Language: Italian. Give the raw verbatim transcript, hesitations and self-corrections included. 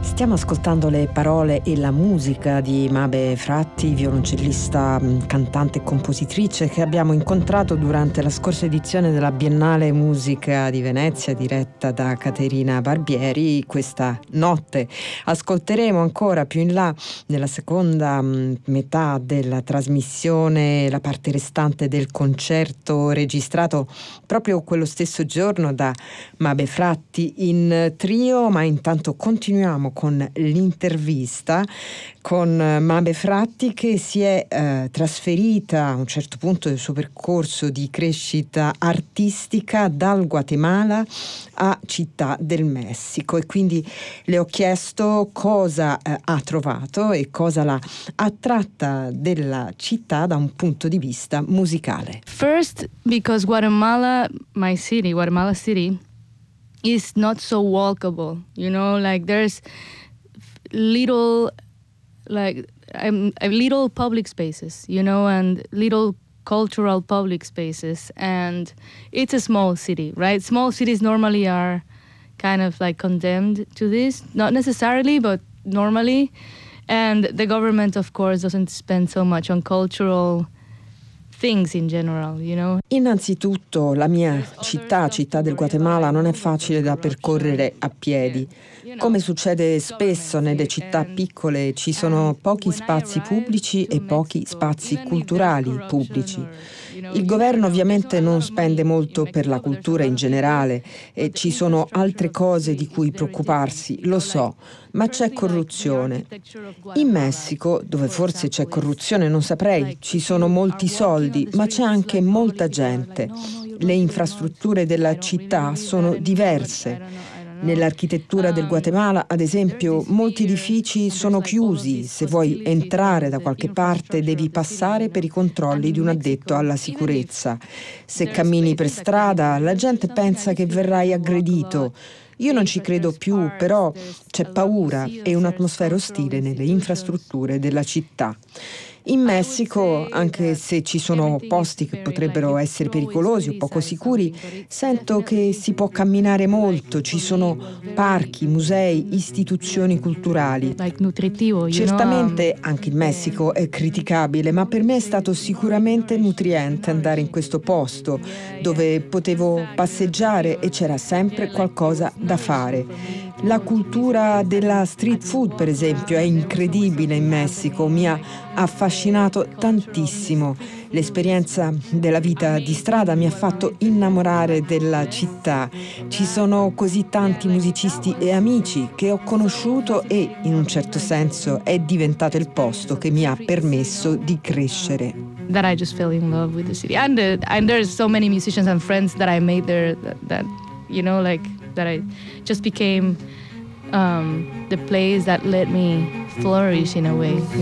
Stiamo ascoltando le parole e la musica di Mabe Fratti, violoncellista, cantante e compositrice che abbiamo incontrato durante la scorsa edizione della Biennale Musica di Venezia, diretta da Caterina Barbieri. Questa notte ascolteremo ancora più in là, nella seconda metà della trasmissione, la parte restante del concerto registrato proprio quello stesso giorno da Mabe Fratti in trio, ma intanto continuiamo con l'intervista con Mabe Fratti, che si è eh, trasferita a un certo punto del suo percorso di crescita artistica dal Guatemala a Città del Messico, e quindi le ho chiesto cosa eh, ha trovato e cosa l'ha attratta della città da un punto di vista musicale. First, because Guatemala, my city, Guatemala City, is not so walkable, you know, like there's little, like um, little public spaces, you know, and little cultural public spaces, and it's a small city, right? Small cities normally are kind of like condemned to this, not necessarily, but normally, and the government, of course, doesn't spend so much on cultural things in general, you know? Innanzitutto la mia città, Città del Guatemala, non è facile da percorrere a piedi. Come succede spesso nelle città piccole, ci sono pochi spazi pubblici e pochi spazi culturali pubblici. Il governo ovviamente non spende molto per la cultura in generale e ci sono altre cose di cui preoccuparsi, lo so, ma c'è corruzione. In Messico, dove forse c'è corruzione non saprei, ci sono molti soldi, ma c'è anche molta gente. Le infrastrutture della città sono diverse. Nell'architettura del Guatemala, ad esempio, molti edifici sono chiusi. Se vuoi entrare da qualche parte devi passare per i controlli di un addetto alla sicurezza. Se cammini per strada, la gente pensa che verrai aggredito. Io non ci credo più, però c'è paura e un'atmosfera ostile nelle infrastrutture della città. In Messico, anche se ci sono posti che potrebbero essere pericolosi o poco sicuri, sento che si può camminare molto, ci sono parchi, musei, istituzioni culturali. Certamente anche il Messico è criticabile, ma per me è stato sicuramente nutriente andare in questo posto, dove potevo passeggiare e c'era sempre qualcosa da fare. La cultura della street food, per esempio, è incredibile in Messico, mi ha affascinato tantissimo. L'esperienza della vita di strada mi ha fatto innamorare della città. Ci sono così tanti musicisti e amici che ho conosciuto e, in un certo senso, è diventato il posto che mi ha permesso di crescere. That I just fell in love with the city, and uh, and there's so many musicians and friends that I made there that, that you know, like that I just became um, the place that let me flourish in a way.